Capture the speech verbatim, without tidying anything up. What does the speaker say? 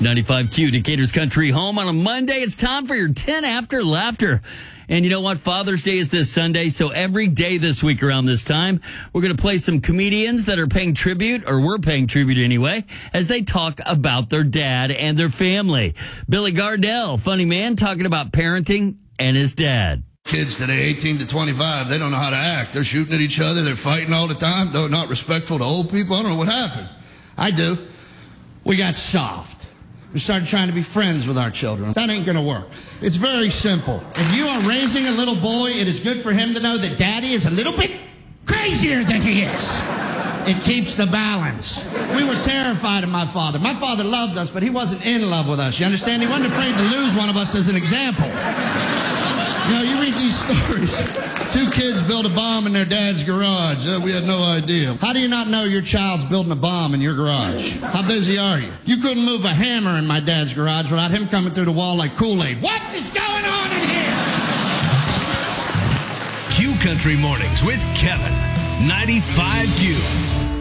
ninety-five Q, Decatur's Country Home. On a Monday, it's time for your ten After Laughter. And you know what? Father's Day is this Sunday, so every day this week around this time, we're going to play some comedians that are paying tribute, or we're paying tribute anyway, as they talk about their dad and their family. Billy Gardell, funny man, talking about parenting and his dad. Kids today, eighteen to twenty-five, they don't know how to act. They're shooting at each other. They're fighting all the time. They're not respectful to old people. I don't know what happened. I do. We got soft. We started trying to be friends with our children. That ain't going to work. It's very simple. If you are raising a little boy, it is good for him to know that daddy is a little bit crazier than he is. It keeps the balance. We were terrified of my father. My father loved us, but he wasn't in love with us. You understand? He wasn't afraid to lose one of us as an example. You know, you read these stories. Two kids built a bomb in their dad's garage. Uh, we had no idea. How do you not know your child's building a bomb in your garage? How busy are you? You couldn't move a hammer in my dad's garage without him coming through the wall like Kool-Aid. What is going on in here? Q Country Mornings with Kevin. ninety-five Q.